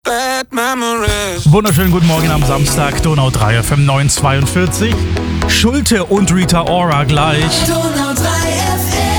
Bad memories. Wunderschönen guten Morgen am Samstag, Donau 3 FM 942. Schulte und Rita Ora gleich. Donau 3 FM.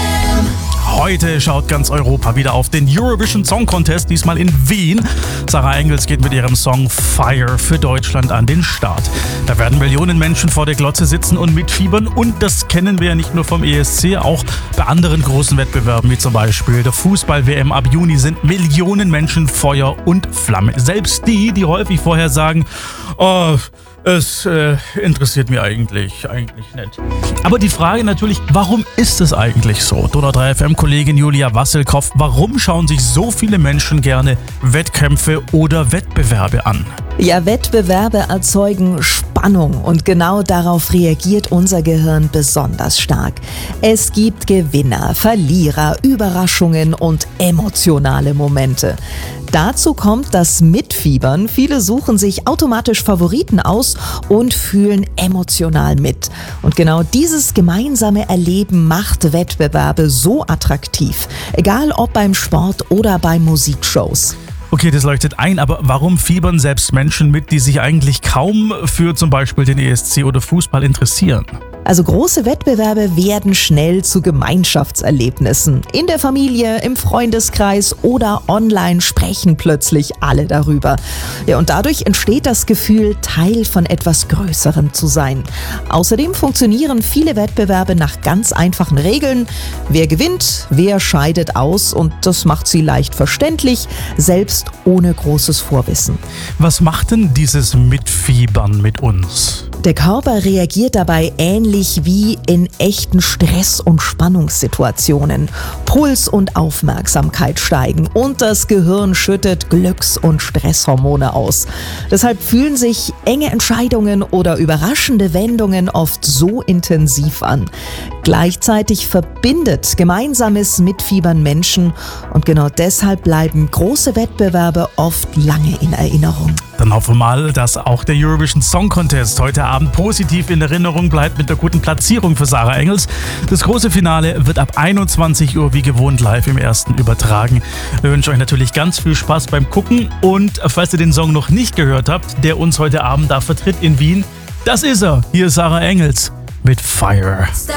Heute schaut ganz Europa wieder auf den Eurovision Song Contest, diesmal in Wien. Sarah Engels geht mit ihrem Song Fire für Deutschland an den Start. Da werden Millionen Menschen vor der Glotze sitzen und mitfiebern, und das kennen wir ja nicht nur vom ESC, auch bei anderen großen Wettbewerben wie zum Beispiel der Fußball-WM ab Juni sind Millionen Menschen Feuer und Flamme. Selbst die häufig vorher sagen, oh, es interessiert mich eigentlich nicht. Aber die Frage natürlich, warum ist es eigentlich so? Donau 3 FM-Kollegin Julia Wasselkoff, warum schauen sich so viele Menschen gerne Wettkämpfe oder Wettbewerbe an? Ja, Wettbewerbe erzeugen Spannung und genau darauf reagiert unser Gehirn besonders stark. Es gibt Gewinner, Verlierer, Überraschungen und emotionale Momente. Dazu kommt das Mitfiebern. Viele suchen sich automatisch Favoriten aus und fühlen emotional mit. Und genau dieses gemeinsame Erleben macht Wettbewerbe so attraktiv. Egal ob beim Sport oder bei Musikshows. Okay, das leuchtet ein, aber warum fiebern selbst Menschen mit, die sich eigentlich kaum für zum Beispiel den ESC oder Fußball interessieren? Also große Wettbewerbe werden schnell zu Gemeinschaftserlebnissen. In der Familie, im Freundeskreis oder online sprechen plötzlich alle darüber. Ja, und dadurch entsteht das Gefühl, Teil von etwas Größerem zu sein. Außerdem funktionieren viele Wettbewerbe nach ganz einfachen Regeln. Wer gewinnt, wer scheidet aus, und das macht sie leicht verständlich, selbst ohne großes Vorwissen. Was macht denn dieses Mitfiebern mit uns? Der Körper reagiert dabei ähnlich wie in echten Stress- und Spannungssituationen. Puls und Aufmerksamkeit steigen und das Gehirn schüttet Glücks- und Stresshormone aus. Deshalb fühlen sich enge Entscheidungen oder überraschende Wendungen oft so intensiv an. Gleichzeitig verbindet gemeinsames Mitfiebern Menschen, und genau deshalb bleiben große Wettbewerbe oft lange in Erinnerung. Dann hoffen wir mal, dass auch der Eurovision Song Contest heute Abend positiv in Erinnerung bleibt mit der guten Platzierung für Sarah Engels. Das große Finale wird ab 21 Uhr wie gewohnt live im Ersten übertragen. Wir wünschen euch natürlich ganz viel Spaß beim Gucken, und falls ihr den Song noch nicht gehört habt, der uns heute Abend da vertritt in Wien, das ist er. Hier ist Sarah Engels mit Fire.